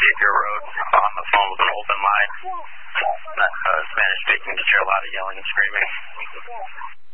Xavier Road on the phone with an open line. Spanish speaking, just hear a lot of yelling and screaming.